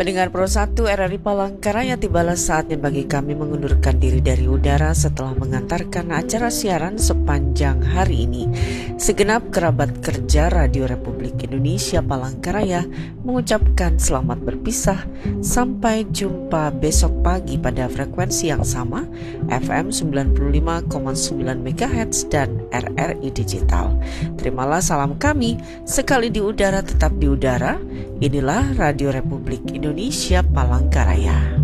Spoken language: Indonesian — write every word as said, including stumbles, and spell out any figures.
Pendengar Pro satu R R I Palangkaraya, tibalah saatnya bagi kami mengundurkan diri dari udara setelah mengantarkan acara siaran sepanjang hari ini. Segenap kerabat kerja Radio Republik Indonesia Palangkaraya mengucapkan selamat berpisah. Sampai jumpa besok pagi pada frekuensi yang sama, F M sembilan puluh lima koma sembilan megahertz dan R R I Digital. Terimalah salam kami, sekali di udara tetap di udara. Inilah Radio Republik Indonesia Palangkaraya.